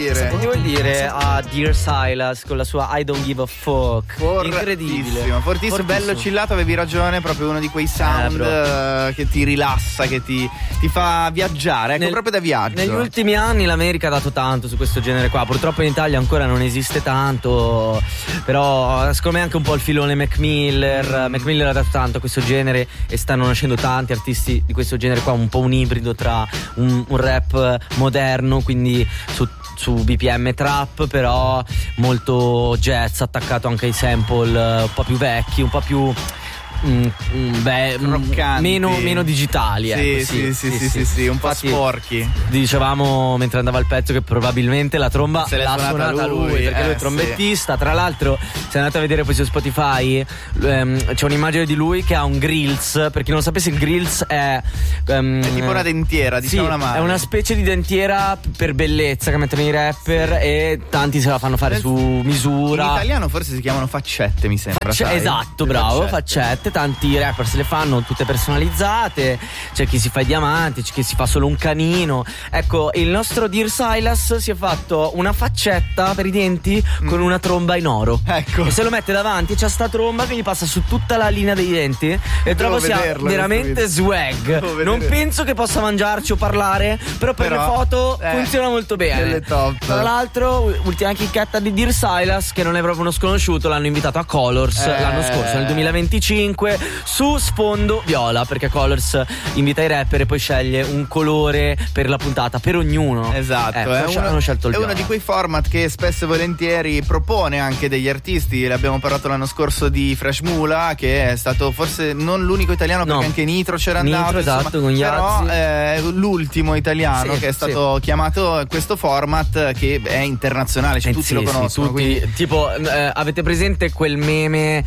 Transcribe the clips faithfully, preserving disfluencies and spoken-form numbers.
dire? Che vuol dire a Dear Silas con la sua I Don't Give a Fuck? Incredibile. Fortissimo, fortissimo, bello chillato, avevi ragione, proprio uno di quei sound eh, che ti rilassa, che ti, ti fa viaggiare, ecco, Nel, proprio da viaggio. Negli ultimi anni l'America ha dato tanto su questo genere qua, purtroppo in Italia ancora non esiste tanto, però secondo me anche un po' il filone Mac Miller. Mac Miller ha dato tanto a questo genere e stanno nascendo tanti artisti di questo genere qua, un po' un ibrido tra un, un rap moderno, quindi su, su B P M trap, però molto jazz, attaccato anche ai sample un po' più vecchi, un po' più Mm, mm, beh, mm, meno, meno digitali, sì, ecco, sì, sì, sì, sì, sì, sì, un po' Infatti, sporchi. Dicevamo mentre andava il pezzo che probabilmente la tromba Se l'ha suonata suonata lui, lui perché eh, lui è trombettista. Sì. Tra l'altro, se andate a vedere poi su Spotify, ehm, c'è un'immagine di lui che ha un grills. Per chi non lo sapesse, il grills è, ehm, è tipo una dentiera, diciamo, sì, una mano. È una specie di dentiera per bellezza che mettono i rapper, sì. E tanti se la fanno fare su misura. In italiano forse si chiamano faccette, mi sembra. Facce- esatto, bravo, faccette. faccette. Tanti rapper se le fanno tutte personalizzate. C'è chi si fa i diamanti, c'è chi si fa solo un canino. Ecco, il nostro Dear Silas si è fatto una faccetta per i denti mm. con una tromba in oro. Ecco. E se lo mette davanti c'è sta tromba che gli passa su tutta la linea dei denti. E Devo trovo sia veramente swag. Non penso che possa mangiarci o parlare, però per però, le foto eh, funziona molto bene. Top. Tra l'altro, ultima chicchetta di Dear Silas, che non è proprio uno sconosciuto, l'hanno invitato a Colors eh. l'anno scorso, nel duemilaventicinque, su sfondo viola, perché Colors invita i rapper e poi sceglie un colore per la puntata per ognuno. Esatto, ecco, è, uno, hanno scelto il è viola. uno di quei format che spesso e volentieri propone anche degli artisti. L'abbiamo parlato l'anno scorso di Fresh Mula, che è stato forse non l'unico italiano, perché no. anche Nitro c'era Nitro, andato, esatto, insomma, con gli però è l'ultimo italiano sì, che è stato sì. chiamato questo format, che è internazionale, cioè eh, tutti sì, lo conoscono. Sì, tutti, quindi... tipo eh, avete presente quel meme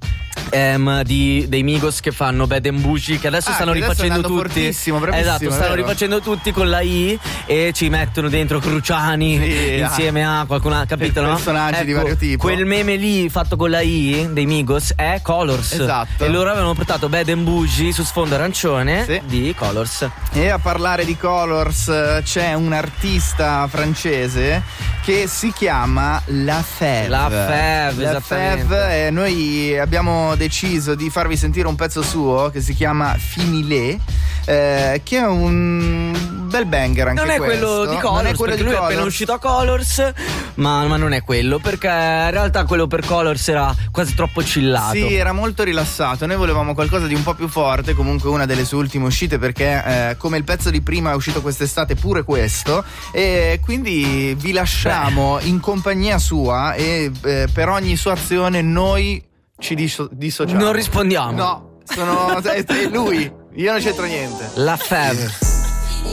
Um, di, dei Migos che fanno Bad and Bougie, che adesso ah, stanno che rifacendo adesso tutti. Bravissimo, esatto, stanno vero. rifacendo tutti con la I e ci mettono dentro Cruciani sì, insieme ah. a qualcuna, capito? No? Personaggi ecco, di vario tipo. Quel meme lì fatto con la I dei Migos è Colors. Esatto. E loro avevano portato Bad and Bougie su sfondo arancione sì. di Colors. E a parlare di Colors c'è un artista francese che si chiama La Fève. La Fève, La Fève, e noi abbiamo deciso di farvi sentire un pezzo suo che si chiama Finilé, eh, che è un bel banger anche non è questo. quello di Colors, non è quello perché di lui Colors. è appena uscito a Colors, ma, ma non è quello, perché in realtà quello per Colors era quasi troppo chillato. Sì, era molto rilassato. Noi volevamo qualcosa di un po' più forte, comunque una delle sue ultime uscite, perché eh, come il pezzo di prima è uscito quest'estate pure questo, e quindi vi lasciamo Beh. in compagnia sua e eh, per ogni sua azione noi ci disso- dissociamo. Non rispondiamo. No, sono è, è lui. Io non c'entro niente. La Fève.